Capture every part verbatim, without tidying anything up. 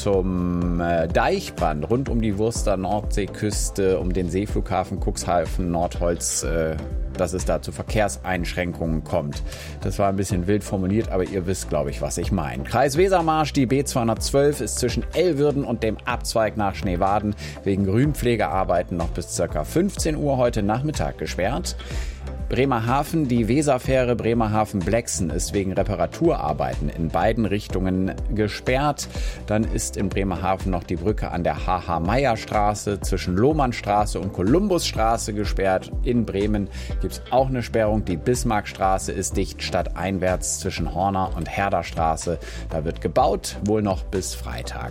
zum äh, Deichbrand rund um die Wurster Nordseeküste, um den Seeflughafen Cuxhaven, Nordholz, äh, dass es da zu Verkehrseinschränkungen kommt. Das war ein bisschen wild formuliert, aber ihr wisst, glaube ich, was ich meine. Kreis Wesermarsch, die B zweihundertzwölf ist zwischen Elwürden und dem Abzweig nach Schneewaden wegen Grünpflegearbeiten noch bis ca. fünfzehn Uhr heute Nachmittag gesperrt. Bremerhaven, die Weserfähre Bremerhaven-Blexen ist wegen Reparaturarbeiten in beiden Richtungen gesperrt. Dann ist in Bremerhaven noch die Brücke an der H H. Meyer Straße zwischen Lohmannstraße und Kolumbusstraße gesperrt. In Bremen gibt es auch eine Sperrung. Die Bismarckstraße ist dicht stadteinwärts zwischen Horner und Herderstraße. Da wird gebaut, wohl noch bis Freitag.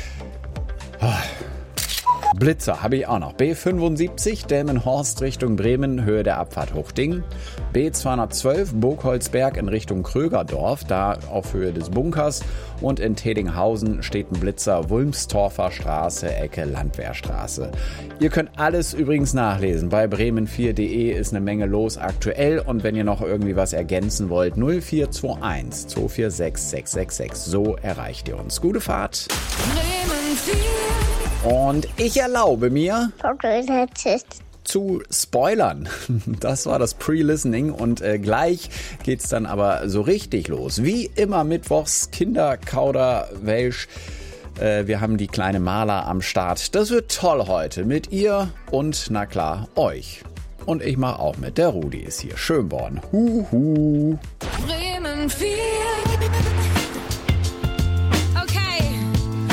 Blitzer habe ich auch noch. B fünfundsiebzig, Delmenhorst Richtung Bremen, Höhe der Abfahrt Hochding. B zweihundertzwölf, Burgholzberg in Richtung Krögerdorf, da auf Höhe des Bunkers. Und in Tedinghausen steht ein Blitzer, Wulmstorfer Straße, Ecke Landwehrstraße. Ihr könnt alles übrigens nachlesen. Bei bremen vier punkt de ist eine Menge los aktuell. Und wenn ihr noch irgendwie was ergänzen wollt, null vier zwei eins zwei vier sechs sechs sechs sechs. So erreicht ihr uns. Gute Fahrt. Bremen vier. Und ich erlaube mir zu spoilern. Das war das Pre-Listening und äh, gleich geht's dann aber so richtig los. Wie immer mittwochs Kinderkauderwelsch. Äh, wir haben die kleine Maler am Start. Das wird toll heute mit ihr und, na klar, euch. Und ich mache auch mit. Der Rudi ist hier. Schönborn. Huhu. Bremen vier.